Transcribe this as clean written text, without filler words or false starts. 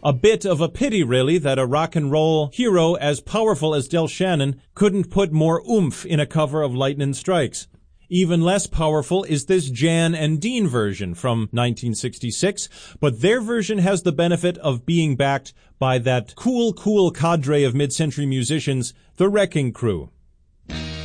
A bit of a pity, really, that a rock and roll hero as powerful as Del Shannon couldn't put more oomph in a cover of Lightnin' Strikes. Even less powerful is this Jan and Dean version from 1966, but their version has the benefit of being backed by that cool cadre of mid-century musicians, the Wrecking Crew.